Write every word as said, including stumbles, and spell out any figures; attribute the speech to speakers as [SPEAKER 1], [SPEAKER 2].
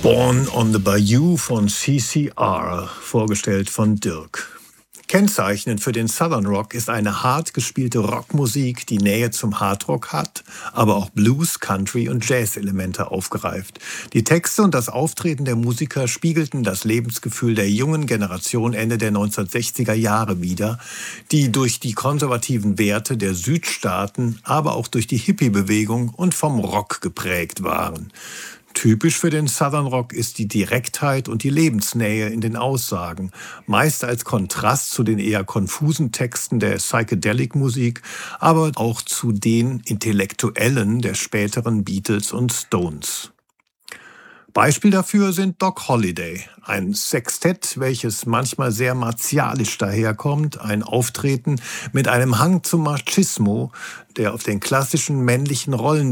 [SPEAKER 1] Born on the Bayou von C C R, vorgestellt von Dirk. Kennzeichnend für den Southern Rock ist eine hart gespielte Rockmusik, die Nähe zum Hardrock hat, aber auch Blues, Country und Jazz-Elemente aufgreift. Die Texte und das Auftreten der Musiker spiegelten das Lebensgefühl der jungen Generation Ende der neunzehnhundertsechziger Jahre wider, die durch die konservativen Werte der Südstaaten, aber auch durch die Hippie-Bewegung und vom Rock geprägt waren. Typisch für den Southern Rock ist die Direktheit und die Lebensnähe in den Aussagen, meist als Kontrast zu den eher konfusen Texten der Psychedelic-Musik, aber auch zu den Intellektuellen der späteren Beatles und Stones. Beispiel dafür sind Doc Holliday, ein Sextett, welches manchmal sehr martialisch daherkommt, ein Auftreten mit einem Hang zum Machismo, der auf den klassischen männlichen Rollen